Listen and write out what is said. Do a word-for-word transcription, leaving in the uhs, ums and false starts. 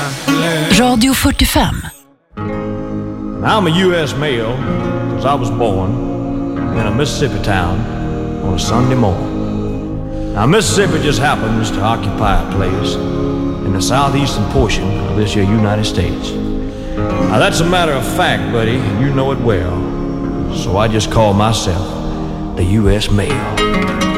Radio fyrtiofem. I'm a U S male because I was born in a Mississippi town on a Sunday morning. Now Mississippi just happens to occupy a place in the southeastern portion of this here United States. Now that's a matter of fact, buddy, and you know it well. So I just call myself the U S male.